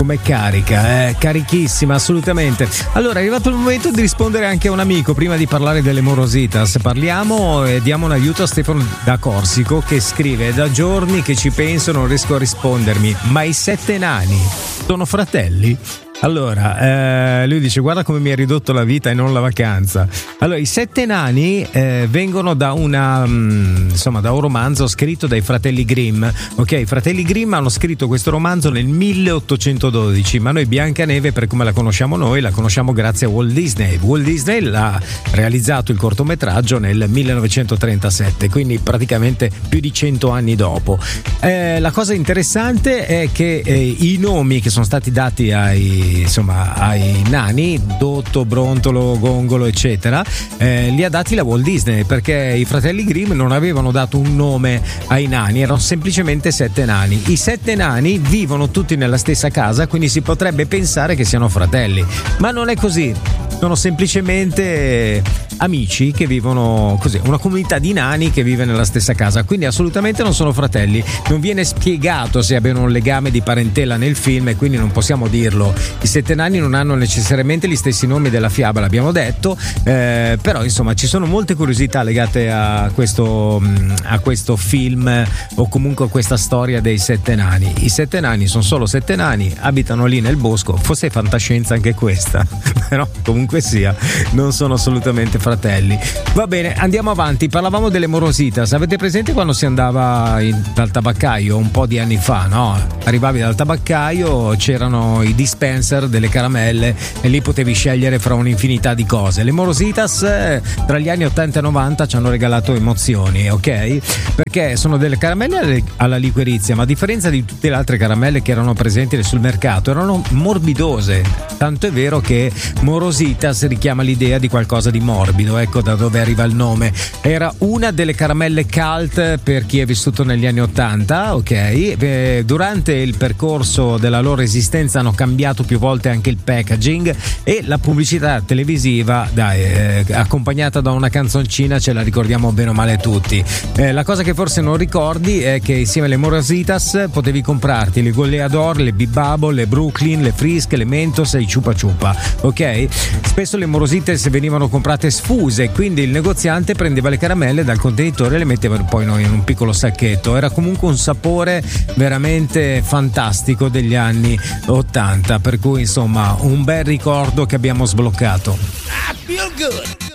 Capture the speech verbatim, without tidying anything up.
Come carica, eh? Carichissima, assolutamente. Allora è arrivato il momento di rispondere anche a un amico. Prima di parlare delle morositas, parliamo e diamo un aiuto a Stefano da Corsico, che scrive: da giorni che ci penso non riesco a rispondermi, ma i sette nani sono fratelli? Allora, eh, lui dice: guarda come mi ha ridotto la vita e non la vacanza. Allora, i sette nani eh, vengono da una mh, insomma da un romanzo scritto dai fratelli Grimm. Ok, i fratelli Grimm hanno scritto questo romanzo nel milleottocentododici, ma noi Biancaneve, per come la conosciamo noi, la conosciamo grazie a Walt Disney. Walt Disney l'ha realizzato il cortometraggio nel millenovecentotrentasette, quindi praticamente più di cento anni dopo. Eh, la cosa interessante è che eh, i nomi che sono stati dati ai insomma ai nani, Dotto, Brontolo, Gongolo eccetera, eh, li ha dati la Walt Disney, perché i fratelli Grimm non avevano dato un nome ai nani, erano semplicemente sette nani. I sette nani vivono tutti nella stessa casa, quindi si potrebbe pensare che siano fratelli, ma non è così, sono semplicemente amici che vivono così, una comunità di nani che vive nella stessa casa, quindi assolutamente non sono fratelli. Non viene spiegato se abbiano un legame di parentela nel film e quindi non possiamo dirlo. I sette nani non hanno necessariamente gli stessi nomi della fiaba, l'abbiamo detto, eh, però insomma ci sono molte curiosità legate a questo, a questo film o comunque a questa storia dei sette nani. I sette nani sono solo sette nani, abitano lì nel bosco, forse è fantascienza anche questa, però comunque sia, non sono assolutamente fratelli. Va bene, andiamo avanti. Parlavamo delle morositas. Avete presente quando si andava in, dal tabaccaio un po' di anni fa, no? Arrivavi dal tabaccaio, c'erano i dispenser delle caramelle e lì potevi scegliere fra un'infinità di cose. Le morositas eh, tra gli anni ottanta e novanta ci hanno regalato emozioni, ok? Perché sono delle caramelle alla liquirizia, ma a differenza di tutte le altre caramelle che erano presenti sul mercato, erano morbidose, tanto è vero che morositas richiama l'idea di qualcosa di morbido, ecco da dove arriva il nome. Era una delle caramelle cult per chi è vissuto negli anni ottanta, ok? Eh, durante il percorso della loro esistenza hanno cambiato più volte anche il packaging e la pubblicità televisiva, dai, eh, accompagnata da una canzoncina, ce la ricordiamo bene o male tutti. Eh, la cosa che forse non ricordi è che insieme alle morositas potevi comprarti le Goleador, le Bibabo, le Brooklyn, le Frisk, le Mentos e i Chupa Chupa, ok? Spesso le morositas venivano comprate sfuse, quindi il negoziante prendeva le caramelle dal contenitore e le metteva poi in un piccolo sacchetto. Era comunque un sapore veramente fantastico degli anni ottanta, per cui insomma un bel ricordo che abbiamo sbloccato. I feel good.